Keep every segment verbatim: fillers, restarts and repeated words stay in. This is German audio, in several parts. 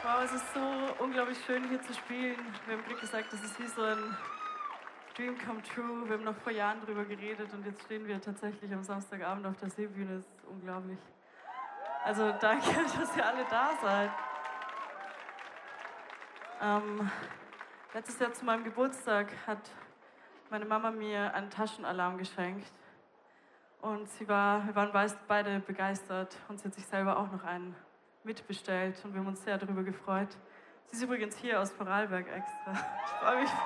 Wow, es ist so unglaublich schön, hier zu spielen. Wir haben gerade gesagt, das ist wie so ein Dream come true. Wir haben noch vor Jahren drüber geredet und jetzt stehen wir tatsächlich am Samstagabend auf der Seebühne. Das ist unglaublich. Also danke, dass ihr alle da seid. Ähm, letztes Jahr zu meinem Geburtstag hat meine Mama mir einen Taschenalarm geschenkt. Und sie war, wir waren beide begeistert und sie hat sich selber auch noch einen mitbestellt und wir haben uns sehr darüber gefreut. Sie ist übrigens hier aus Vorarlberg extra. Ich freue mich.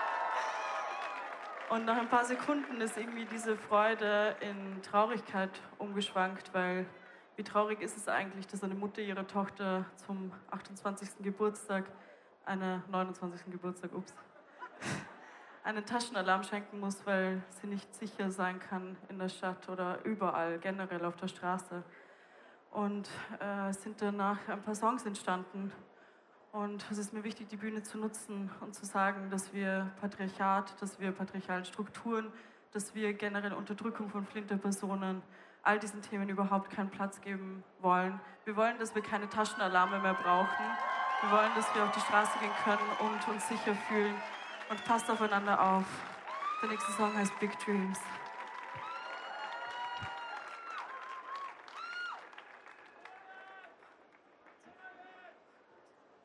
Und nach ein paar Sekunden ist irgendwie diese Freude in Traurigkeit umgeschwankt, weil wie traurig ist es eigentlich, dass eine Mutter ihrer Tochter zum achtundzwanzigsten Geburtstag, eine neunundzwanzigsten Geburtstag, ups, einen Taschenalarm schenken muss, weil sie nicht sicher sein kann in der Stadt oder überall, generell auf der Straße. Und äh, es sind danach ein paar Songs entstanden. Und es ist mir wichtig, die Bühne zu nutzen und zu sagen, dass wir Patriarchat, dass wir patriarchalen Strukturen, dass wir generell Unterdrückung von Flinterpersonen, all diesen Themen überhaupt keinen Platz geben wollen. Wir wollen, dass wir keine Taschenalarme mehr brauchen. Wir wollen, dass wir auf die Straße gehen können und uns sicher fühlen. Und passt aufeinander auf. Der nächste Song heißt Big Dreams.